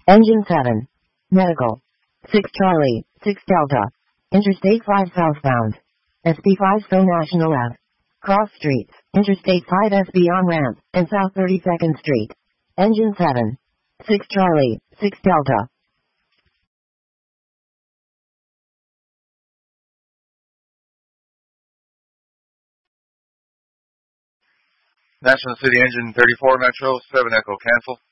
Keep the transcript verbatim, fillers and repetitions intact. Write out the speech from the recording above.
Engine seven. Medical. six Charlie, six Delta. Interstate five southbound. S B five So National Ave. Cross streets, Interstate five S B on-ramp, and South thirty-second Street. Engine seven. six Charlie, six Delta. National City Engine thirty-four Metro, seven Echo, cancel.